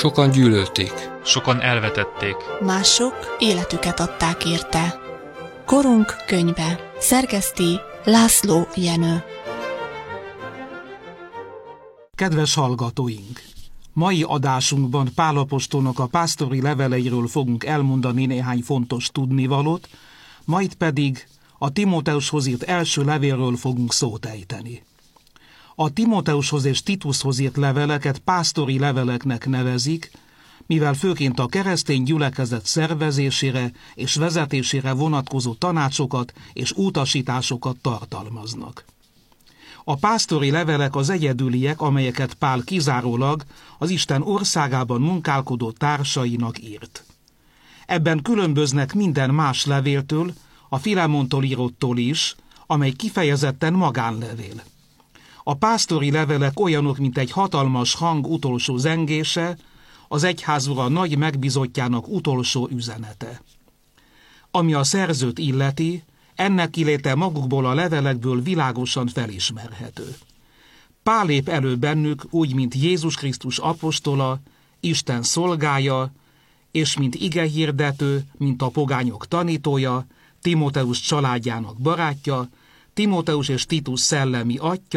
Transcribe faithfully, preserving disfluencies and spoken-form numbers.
Sokan gyűlölték. Sokan elvetették. Mások életüket adták érte. Korunk könyve. Szerkeszti László Jenő. Kedves hallgatóink! Mai adásunkban Pál apostolnak a pásztori leveleiről fogunk elmondani néhány fontos tudnivalót, majd pedig a Timóteushoz írt első levélről fogunk szót ejteni. A Timóteushoz és Titushoz írt leveleket pásztori leveleknek nevezik, mivel főként a keresztény gyülekezet szervezésére és vezetésére vonatkozó tanácsokat és utasításokat tartalmaznak. A pásztori levelek az egyedüliek, amelyeket Pál kizárólag az Isten országában munkálkodó társainak írt. Ebben különböznek minden más levéltől, a Filemontól írottól is, amely kifejezetten magánlevél. A pásztori levelek olyanok, mint egy hatalmas hang utolsó zengése, az egyházura nagy megbízottjának utolsó üzenete. Ami a szerzőt illeti, ennek kiléte magukból a levelekből világosan felismerhető. Pál lép elő bennük úgy, mint Jézus Krisztus apostola, Isten szolgája, és mint igehirdető, mint a pogányok tanítója, Timóteus családjának barátja, Timóteus és Titus szellemi atya,